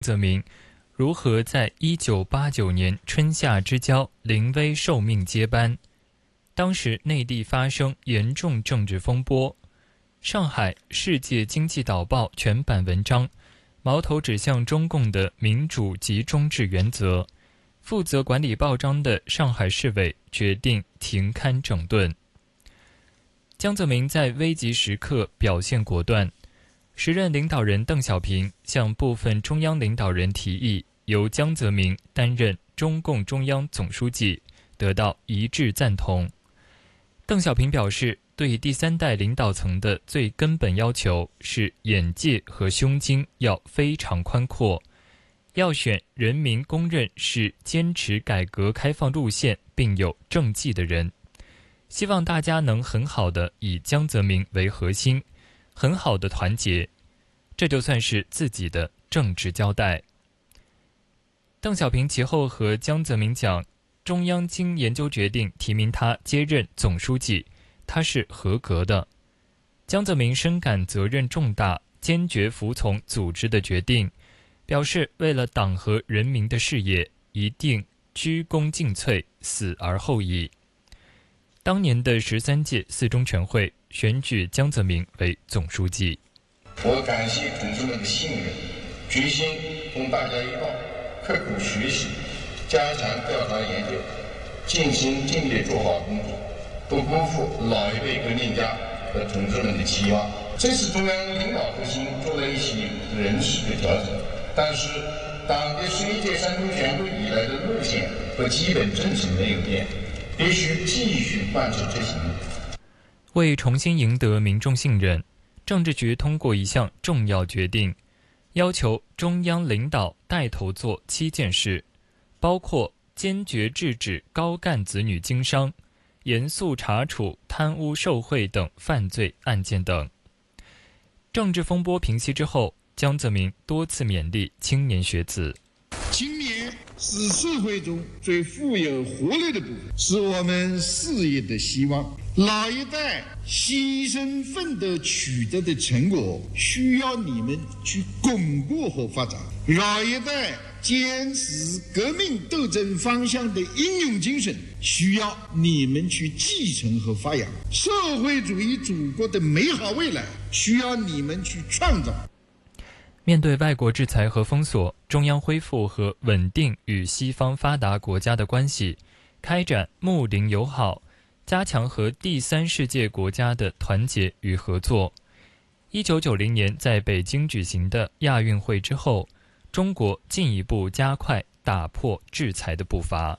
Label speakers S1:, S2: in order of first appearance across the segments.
S1: 泽民如何在1989年春夏之交临危受命接班。当时内地发生严重政治风波，上海《世界经济导报》全版文章矛头指向中共的民主集中制原则，负责管理报章的上海市委决定停刊整顿。江泽民在危急时刻表现果断，时任领导人邓小平向部分中央领导人提议，由江泽民担任中共中央总书记，得到一致赞同。邓小平表示，对第三代领导层的最根本要求是眼界和胸襟要非常宽阔，要选人民公认是坚持改革开放路线并有政绩的人。希望大家能很好的以江泽民为核心，很好的团结，这就算是自己的政治交代。邓小平其后和江泽民讲，中央经研究决定提名他接任总书记，他是合格的。江泽民深感责任重大，坚决服从组织的决定，表示为了党和人民的事业，一定鞠躬尽瘁，死而后已。当年的13届四中全会选举江泽民为总书记。
S2: 我感谢同志们的信任，决心同大家一道刻苦学习，加强调查研究，尽心尽力做好工作，不辜负老一辈革命家和同志们的期望。这次中央领导核心做了一些人事的调整，但是党的11届三中全会以来的路线和基本政策没有变，必须继续贯彻执行。
S1: 为重新赢得民众信任，政治局通过一项重要决定，要求中央领导带头做7件事，包括坚决制止高干子女经商，严肃查处贪污受贿等犯罪案件等。政治风波平息之后，江泽民多次勉励青年学子。
S3: 青年是社会中最富有活力的部分，是我们事业的希望。老一代牺牲奋斗取得的成果，需要你们去巩固和发展；老一代坚持革命斗争方向的英勇精神，需要你们去继承和发扬；社会主义祖国的美好未来，需要你们去创造。
S1: 面对外国制裁和封锁，中央恢复和稳定与西方发达国家的关系，开展睦邻友好，加强和第三世界国家的团结与合作。1990年在北京举行的亚运会之后，中国进一步加快打破制裁的步伐。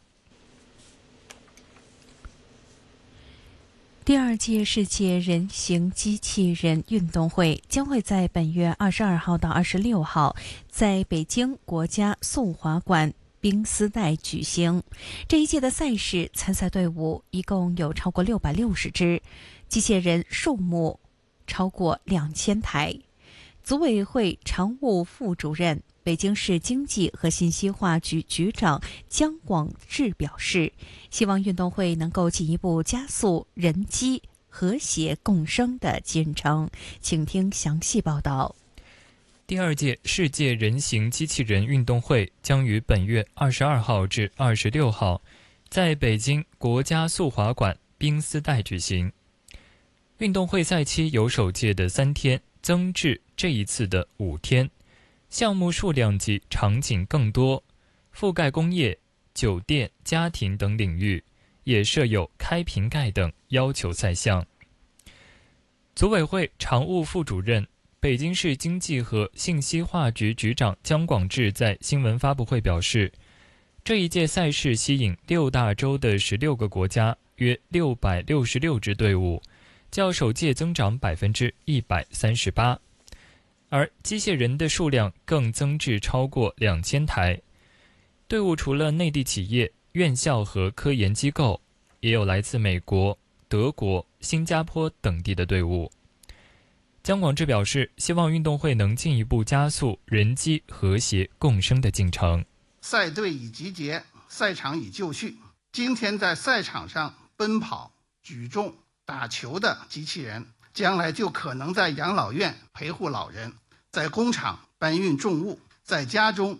S4: 第2届世界人形机器人运动会将会在本月22号到26号在北京国家速滑馆冰丝带举行。这一届的赛事参赛队伍一共有超过660支，机械人数目超过2000台。组委会常务副主任、北京市经济和信息化局局长姜广智表示，希望运动会能够进一步加速人机和谐共生的进程。请听详细报道。
S1: 第2届世界人形机器人运动会将于本月22号至26号在北京国家速滑馆冰丝带举行。运动会赛期由首届的3天增至这一次的5天，项目数量及场景更多，覆盖工业、酒店、家庭等领域，也设有开瓶盖等要求赛项。组委会常务副主任、北京市经济和信息化局局长姜广智在新闻发布会表示，这一届赛事吸引6大洲的16个国家约666支队伍，较首届增长138%，而机械人的数量更增至超过2000台。队伍除了内地企业、院校和科研机构，也有来自美国、德国、新加坡等地的队伍。姜广智表示，希望运动会能进一步加速人机和谐共生的进程。
S5: 赛队已集结，赛场已就绪。今天在赛场上奔跑、举重、打球的机器人，将来就可能在养老院陪护老人，在工厂搬运重物， 在家中